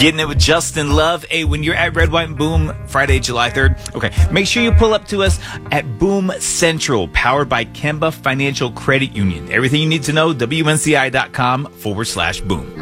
Getting it with Justin Love. Hey, when you're at Red, White, and Boom Friday, July 3rd, okay, make sure you pull up to us at Boom Central, powered by Kemba Financial Credit Union. Everything you need to know, WNCI.com/boom.